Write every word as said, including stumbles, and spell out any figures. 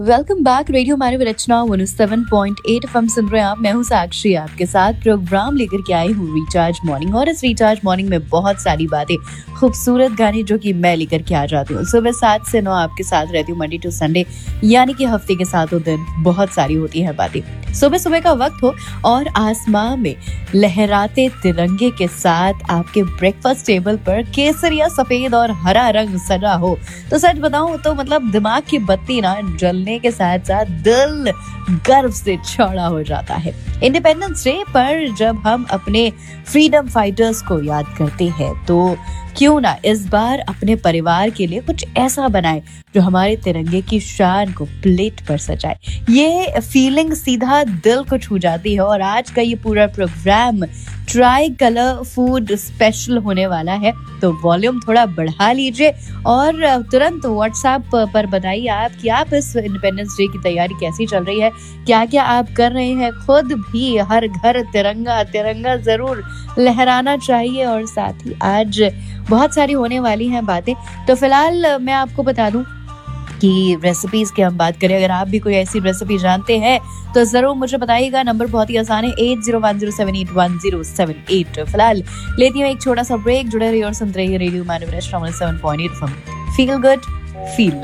Welcome back. Radio मानव रचना one O seven point eight FM सुन रहे हैं आप। मैं हूं साक्षी, आपके साथ प्रोग्राम लेकर के आई हूं रिचार्ज मॉर्निंग। और इस रिचार्ज मॉर्निंग में बहुत सारी बातें, खूबसूरत गाने जो कि मैं लेकर के आ जाती हूँ। सुबह सात से नौ आपके साथ रहती हूँ, मंडे टू संडे, यानी कि हफ्ते के सातों दिन बहुत सारी होती हैं बातें। सुबह सुबह का वक्त हो और आसमां में लहराते तिरंगे के साथ आपके ब्रेकफास्ट टेबल पर केसरिया, सफेद और हरा रंग सजा हो, तो सच बताऊं तो मतलब दिमाग की बत्ती ना जलने के साथ साथ दिल गर्व से चौड़ा हो जाता है। इंडिपेंडेंस डे पर जब हम अपने फ्रीडम फाइटर्स को याद करते हैं तो क्यों ना इस बार अपने परिवार के लिए कुछ ऐसा बनाए जो हमारे तिरंगे की शान को प्लेट पर सजाए। ये फीलिंग सीधा दिल को छू जाती है। और आज का ये पूरा programme try colour food special होने वाला है, तो वॉल्यूम थोड़ा बढ़ा लीजिए और तुरंत व्हाट्सएप पर बताइए आप कि आप इस इंडिपेंडेंस डे की तैयारी कैसी चल रही है, क्या क्या आप कर रहे हैं। खुद भी हर घर तिरंगा तिरंगा जरूर लहराना चाहिए। और साथ ही आज बहुत सारी होने वाली हैं बातें। तो फिलहाल मैं आपको बता दूं कि रेसिपीज की हम बात करें, अगर आप भी कोई ऐसी रेसिपी जानते हैं तो जरूर मुझे बताइएगा। नंबर बहुत ही आसान है, eight zero one zero seven eight one zero seven eight. फिलहाल लेती हूँ एक छोटा सा ब्रेक। जुड़े रहिए और सुनते रहिए रेडियो मानव रचना one O seven point eight FM. Feel good, feel